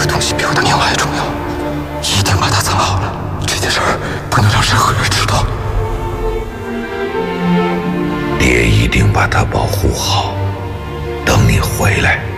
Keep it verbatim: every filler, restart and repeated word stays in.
东西比我的命还重要，一定把它藏好了。这件事儿不能让任何人知道。 爹一定把它保护好，等你回来。